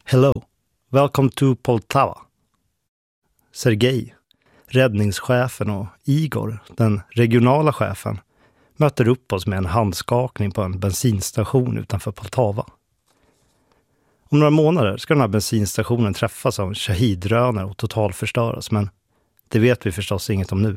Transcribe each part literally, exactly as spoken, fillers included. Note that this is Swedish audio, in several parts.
Hello, welcome to Poltava. Sergej, räddningschefen, och Igor, den regionala chefen, möter upp oss med en handskakning på en bensinstation utanför Poltava. Om några månader ska den här bensinstationen träffas av shahidrönare och totalförstöras, men det vet vi förstås inget om nu.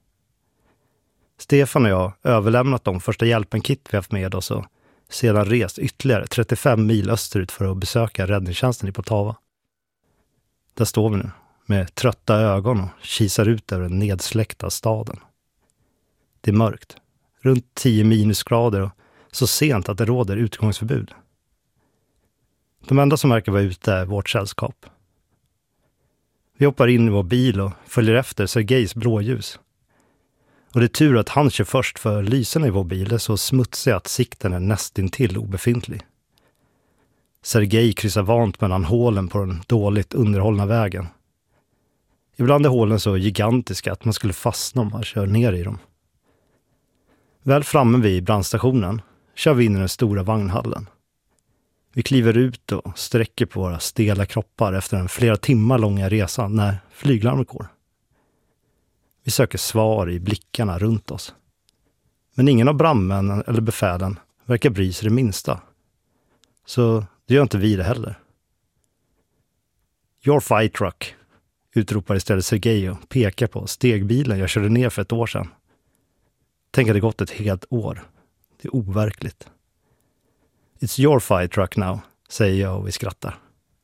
Stefan och jag har överlämnat de första hjälpen-kit vi haft med oss och sedan rest ytterligare trettiofem mil österut för att besöka räddningstjänsten i Poltava. Där står vi nu med trötta ögon och kisar ut över den nedsläckta staden. Det är mörkt, runt tio minusgrader och så sent att det råder utgångsförbud. De enda som verkar vara ute är vårt sällskap. Vi hoppar in i vår bil och följer efter Sergejs blåljus. Och det är tur att han kör först, för lyserna i vår bil är så smutsiga att sikten är nästintill obefintlig. Sergej kryssar vant mellan hålen på den dåligt underhållna vägen. Ibland är hålen så gigantiska att man skulle fastna om man kör ner i dem. Väl framme vid brandstationen kör vi in i den stora vagnhallen. Vi kliver ut och sträcker på våra stela kroppar efter en flera timmar långa resa när flyglarmet går. Vi söker svar i blickarna runt oss. Men ingen av brandmännen eller befälen verkar bry sig det minsta. Så det gör inte vi det heller. Your fight truck, utropar istället Sergej och pekar på stegbilen jag körde ner för ett år sedan. Tänk att det gått ett helt år. Det är overkligt. It's your fight truck now, säger jag och vi skrattar.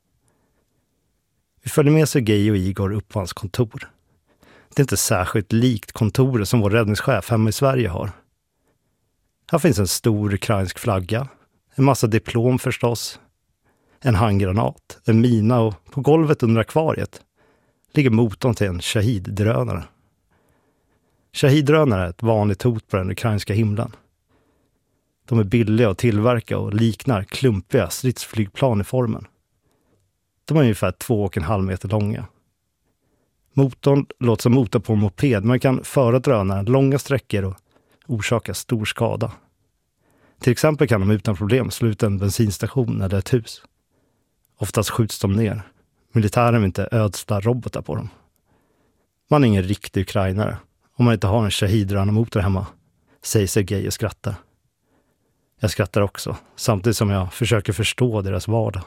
Vi följer med Sergej och Igor upp på hans kontor. Det är inte särskilt likt kontoret som vår räddningschef hemma i Sverige har. Här finns en stor ukrainsk flagga, en massa diplom förstås, en handgranat, en mina och på golvet under akvariet ligger motorn till en shahiddrönare. Shahiddrönare är ett vanligt hot på den ukrainska himlen. De är billiga att tillverka och liknar klumpiga stridsflygplan i formen. De är ungefär två och en halv meter långa. Motorn låter som motor på en moped, men kan föra drönaren långa sträckor och orsaka stor skada. Till exempel kan de utan problem slå ut en bensinstation eller ett hus. Oftast skjuts de ner. Militären vill inte ödsla robotar på dem. Man är ingen riktig ukrainare om man inte har en shahidrönarmotor hemma, säger Sergej och skrattar. Jag skrattar också, samtidigt som jag försöker förstå deras vardag.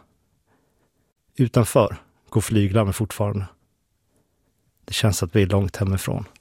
Utanför går flyglarmen fortfarande. Det känns att vi är långt hemifrån.